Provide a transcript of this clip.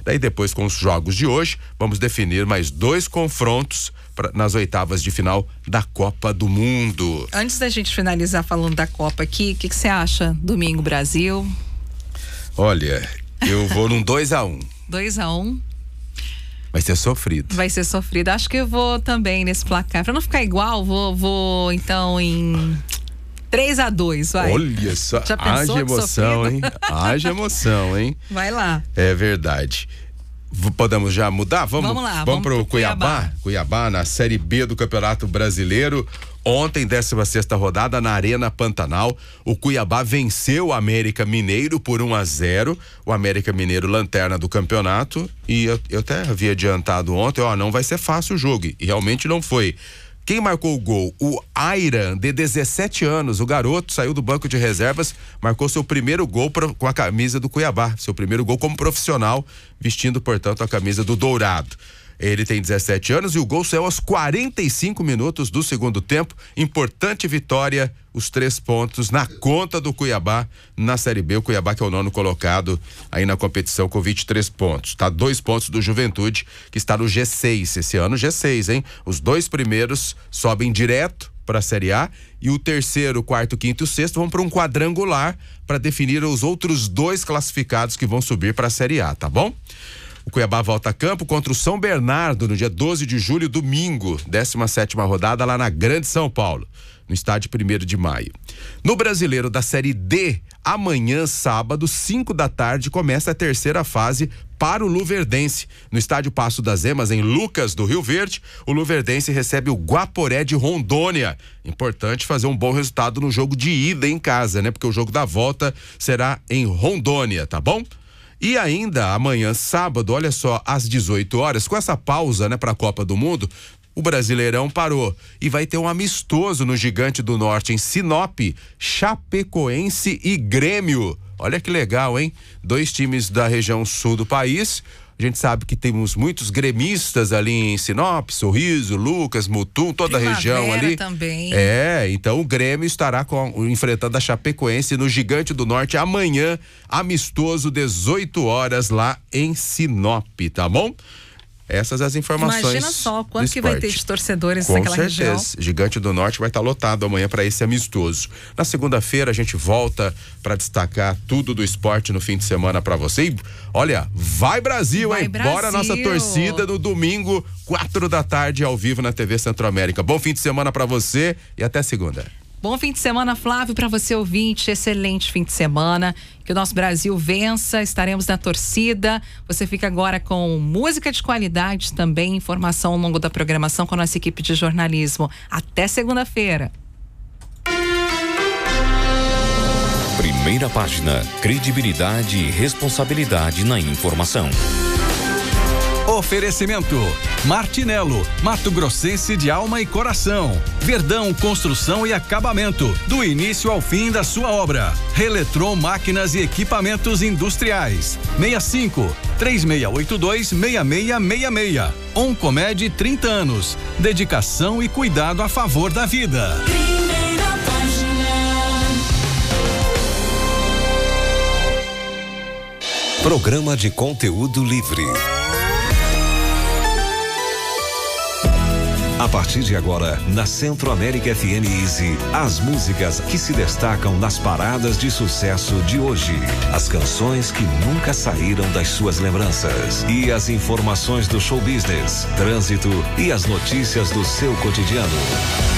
Daí depois, com os jogos de hoje, vamos definir mais 2 confrontos nas oitavas de final da Copa do Mundo. Antes da gente finalizar falando da Copa aqui, o que você acha? Domingo, Brasil? Olha, eu vou num 2-1. 2-1. Vai ser sofrido. Vai ser sofrido. Acho que eu vou também nesse placar. Pra não ficar igual, vou então em 3-2, vai. Olha só, já pensou haja emoção, hein? Haja emoção, hein? Vai lá. É verdade. Podemos já mudar? Vamos lá. Vamos pro Cuiabá. Cuiabá na Série B do Campeonato Brasileiro. Ontem, 16ª rodada na Arena Pantanal, o Cuiabá venceu o América Mineiro por 1-0. O América Mineiro, lanterna do campeonato. E eu até havia adiantado ontem, não vai ser fácil o jogo. E realmente não foi. Quem marcou o gol? O Ayran, de 17 anos. O garoto saiu do banco de reservas, marcou seu primeiro gol com a camisa do Cuiabá. Seu primeiro gol como profissional, vestindo, portanto, a camisa do Dourado. Ele tem 17 anos e o gol saiu aos 45 minutos do segundo tempo. Importante vitória, os 3 pontos na conta do Cuiabá na Série B. O Cuiabá que é o 9º colocado aí na competição com 23 pontos. Tá 2 pontos do Juventude, que está no G6. Esse ano G6, hein? Os 2 primeiros sobem direto para a Série A e o 3º, 4º, 5º e o 6º vão para um quadrangular para definir os outros 2 classificados que vão subir para a Série A, tá bom? O Cuiabá volta a campo contra o São Bernardo no dia 12 de julho, domingo, 17ª rodada lá na Grande São Paulo, no estádio 1º de maio. No Brasileiro da Série D, amanhã, sábado, 5 da tarde, começa a 3ª fase para o Luverdense. No estádio Paço das Emas, em Lucas do Rio Verde, o Luverdense recebe o Guaporé de Rondônia. Importante fazer um bom resultado no jogo de ida em casa, né? Porque o jogo da volta será em Rondônia, tá bom? E ainda amanhã, sábado, olha só, às 18 horas, com essa pausa, né, para a Copa do Mundo, o Brasileirão parou e vai ter um amistoso no Gigante do Norte, em Sinop, Chapecoense e Grêmio. Olha que legal, hein? 2 times da região sul do país. A gente sabe que temos muitos gremistas ali em Sinop, Sorriso, Lucas, Mutum, toda a região ali. Também. Então o Grêmio estará enfrentando a Chapecoense no Gigante do Norte amanhã, amistoso, 18 horas lá em Sinop, tá bom? Essas as informações. Imagina só quanto que vai ter de torcedores naquela região. Com certeza. Gigante do Norte vai estar lotado amanhã para esse amistoso. Na segunda-feira a gente volta para destacar tudo do esporte no fim de semana para você. E, olha, vai Brasil, hein? Brasil. Bora nossa torcida no domingo, 4 da tarde, ao vivo na TV Centro-América. Bom fim de semana para você e até segunda. Bom fim de semana, Flávio, para você ouvinte, excelente fim de semana, que o nosso Brasil vença, estaremos na torcida. Você fica agora com música de qualidade também, informação ao longo da programação com a nossa equipe de jornalismo. Até segunda-feira. Primeira página, credibilidade e responsabilidade na informação. Oferecimento Martinello, Mato Grossense de alma e coração. Verdão Construção e Acabamento, do início ao fim da sua obra. Reletron Máquinas e Equipamentos Industriais. 65-3682-6666. Oncomed 30 anos. Dedicação e cuidado a favor da vida. Primeira página. Programa de conteúdo livre. A partir de agora, na Centro-América FM Easy, as músicas que se destacam nas paradas de sucesso de hoje. As canções que nunca saíram das suas lembranças. E as informações do show business, trânsito e as notícias do seu cotidiano.